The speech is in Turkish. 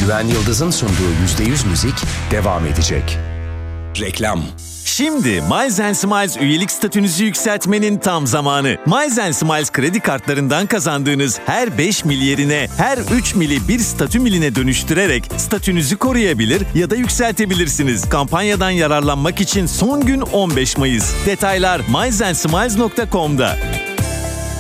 Güven Yıldız'ın sunduğu %100 müzik devam edecek. Reklam. Şimdi Miles & Smiles üyelik statünüzü yükseltmenin tam zamanı. Miles & Smiles kredi kartlarından kazandığınız her 5 mil yerine her 3 mili bir statü miline dönüştürerek statünüzü koruyabilir ya da yükseltebilirsiniz. Kampanyadan yararlanmak için son gün 15 Mayıs. Detaylar milesandsmiles.com'da.